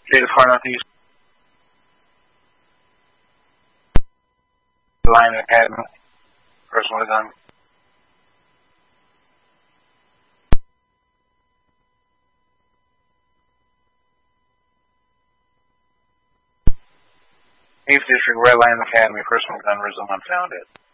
Data Far Northeast. Line Academy. First one is on. Eighth District, Red Line Academy. First one is on. Resume unfounded.